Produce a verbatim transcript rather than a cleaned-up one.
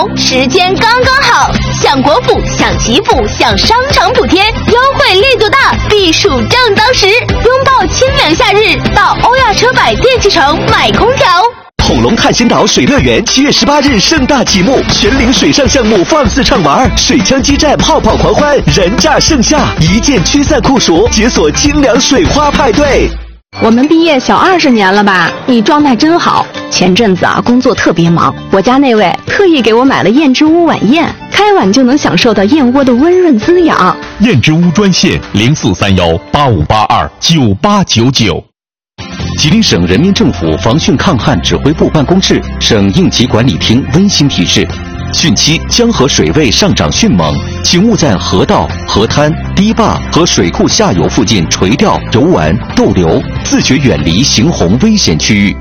时间刚刚好，享国府、享祈福、享商场补贴，优惠力度大，避暑正当时。拥抱清凉夏日，到欧亚车百电器城买空调。 恐龙探险岛水乐园七月十八日盛大启幕，全龄水上项目放肆畅玩，水枪激战，泡泡狂欢，人炸盛夏，一键驱散酷暑，解锁清凉水花派对。 我们毕业小二十年了吧？你状态真好。前阵子啊，工作特别忙，我家那位特意给我买了燕之屋晚宴，开碗就能享受到燕窝的温润滋养。 燕之屋专线零四三幺八五八二九八九九。 吉林省人民政府防汛抗旱指挥部办公室、省应急管理厅温馨提示：汛期江河水位上涨迅猛，请勿在河道、河滩、堤坝和水库下游附近垂钓、游玩、逗留，自觉远离行洪危险区域。